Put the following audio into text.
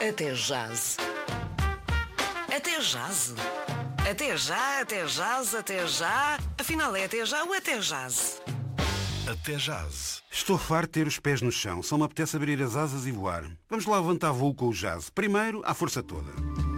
Até jazz. Até jazz. Até já, até jazz, até já. Afinal é até já ou até jazz? Até jazz. Estou farto de ter os pés no chão. Só me apetece abrir as asas e voar. Vamos lá levantar voo com o jazz. Primeiro, à força toda.